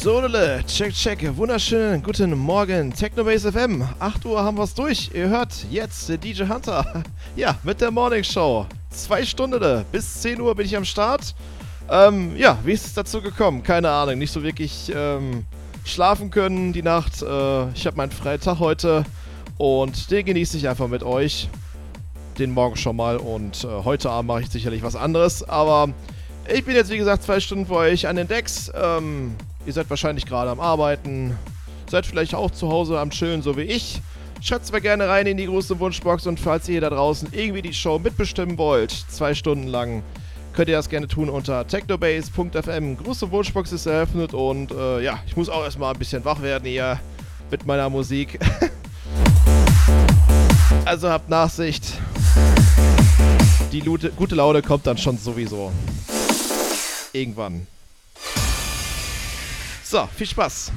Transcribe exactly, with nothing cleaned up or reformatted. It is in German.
So, Leute, check, check, wunderschönen guten Morgen, Technobase F M, acht Uhr haben wir's durch, ihr hört jetzt D J Hunter, ja, mit der Morning Show, zwei Stunden, bis zehn Uhr bin ich am Start, ähm, ja, wie ist es dazu gekommen, keine Ahnung, nicht so wirklich, ähm, schlafen können die Nacht, äh, ich habe meinen freien Tag heute und den genieße ich einfach mit euch, den Morgen schon mal und äh, heute Abend mache ich sicherlich was anderes, aber ich bin jetzt wie gesagt zwei Stunden für euch an den Decks, ähm, ihr seid wahrscheinlich gerade am Arbeiten, seid vielleicht auch zu Hause am Chillen, so wie ich. Schreibt es mir gerne rein in die große Wunschbox und falls ihr da draußen irgendwie die Show mitbestimmen wollt, zwei Stunden lang, könnt ihr das gerne tun unter technobase punkt f m. Große Wunschbox ist eröffnet und äh, ja, ich muss auch erstmal ein bisschen wach werden hier mit meiner Musik. Also habt Nachsicht. Die Lute, gute Laune kommt dann schon sowieso. Irgendwann. So, viel Spaß.